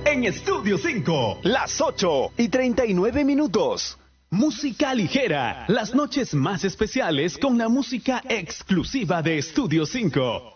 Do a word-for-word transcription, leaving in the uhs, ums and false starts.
en Estudio cinco. Las ocho y treinta y nueve minutos. Música ligera. Las noches más especiales con la música exclusiva de Estudio cinco.